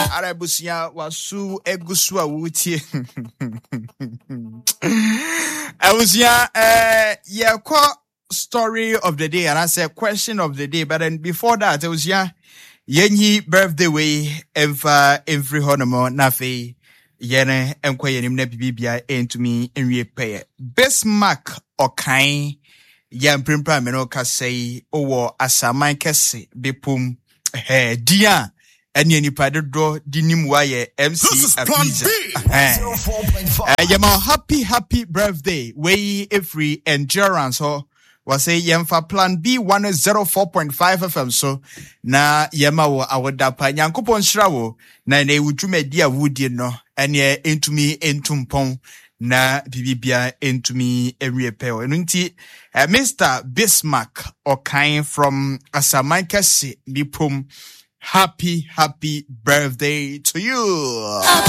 Arabusia wasu egusua wutie. Abusia yeah, story of the day, and I said question of the day. But then before that, it was yenyi birthday way every honomo nafe yene enkwa yenim na bibia entumi enwie pay. Bismarck Okai yam primpra me no ka say owo asaman kese bepum dia eni nipa dodo dinim wa ye MC Apiza. Yama happy birthday way every endurance ho was say yemfa plan B 104.5 FM so na yema wo awodapa nyankopon hirawo na na ewudwuma dia wudie no ene entumi entumpon na bibibia entumi ewie pewo enu nti Mr. Bismarck Okai from Asamankase Bipum, happy birthday to you.